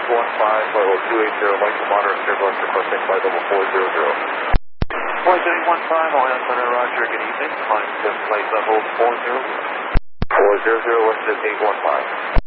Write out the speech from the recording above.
level 280, like to moderate turbulence, requesting flight level 400. Flight 815, Ohio Center, Roger, good evening. Climb to flight level 400. 400, what's this 815?